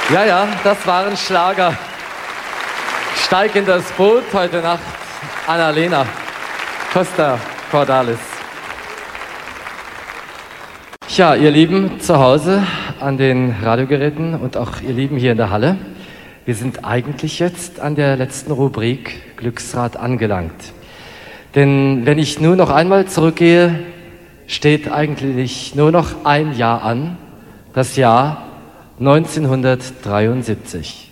Ja, ja, das waren Schlager. Steig in das Boot heute Nacht, Annalena Costa Cordalis. Ja, ihr Lieben zu Hause an den Radiogeräten und auch ihr Lieben hier in der Halle. Wir sind eigentlich jetzt an der letzten Rubrik Glücksrad angelangt. Denn wenn ich nur noch einmal zurückgehe, steht eigentlich nur noch ein Jahr an, das Jahr 1973.